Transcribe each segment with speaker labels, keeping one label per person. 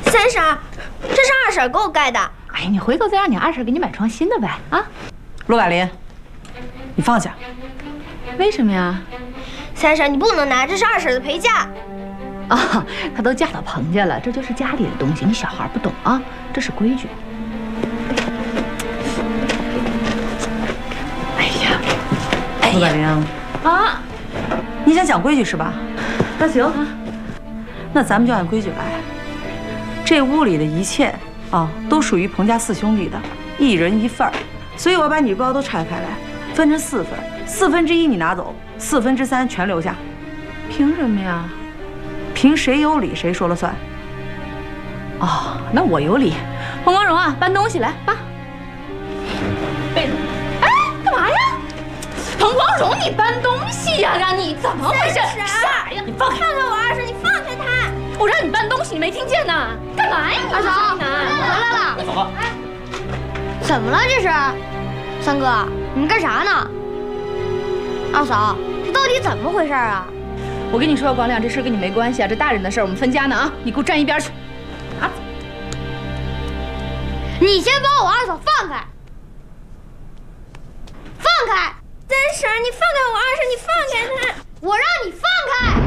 Speaker 1: 三婶，这是二婶给我盖的。
Speaker 2: 哎呀，你回头再让你二婶给你买床新的呗啊！
Speaker 3: 陆百林，你放下。
Speaker 2: 为什么呀？
Speaker 1: 三婶，你不能拿，这是二婶的陪嫁。
Speaker 2: 啊，她都嫁到彭家了，这就是家里的东西，你小孩不懂啊，这是规矩。哎呀，
Speaker 3: 陆百林
Speaker 2: 啊，
Speaker 3: 你想讲规矩是吧？那行，那咱们就按规矩来。这屋里的一切啊，都属于彭家4兄弟的，1人1份儿。所以我把你包都拆开来，分成4份，1/4你拿走，3/4全留下。
Speaker 2: 凭什么呀？
Speaker 3: 凭谁有理谁说了算。
Speaker 2: 哦，那我有理。彭光荣啊，搬东西来，搬。被子。哎，干嘛呀？彭光荣，你搬东西呀？让你怎么回事？傻呀！你放开
Speaker 1: 我二婶，你放开他！
Speaker 2: 我让你搬东西，你没听见呢？干嘛呀？
Speaker 4: 二嫂，回来了。
Speaker 5: 走吧。
Speaker 4: 怎么了这是？三哥，你们干啥呢？二嫂，这到底怎么回事啊？
Speaker 2: 我跟你说，光亮，这事跟你没关系啊，这大人的事儿，我们分家呢啊！你给我站一边去！啊！
Speaker 4: 你先把我二嫂放开！放开！
Speaker 1: 三婶，你放开我二婶，你放开他！
Speaker 4: 我让你放开！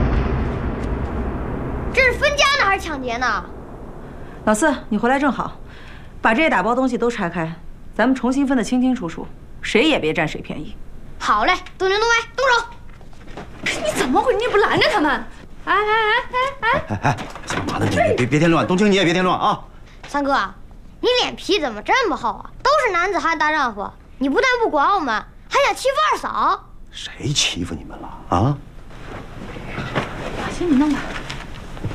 Speaker 4: 这是分家呢还是抢劫呢？
Speaker 3: 老四，你回来正好，把这些打包东西都拆开，咱们重新分得清清楚楚，谁也别占谁便宜。
Speaker 4: 好嘞，动真动歪，动手！
Speaker 2: 你怎么回事？你也不拦着他们？哎！
Speaker 5: 干嘛呢？你别添乱，冬青你也别添乱啊！
Speaker 4: 三哥，你脸皮怎么这么厚啊？都是男子汉大丈夫，你不但不管我们，还想欺负二嫂？
Speaker 5: 谁欺负你们了啊？
Speaker 2: 行，你弄吧。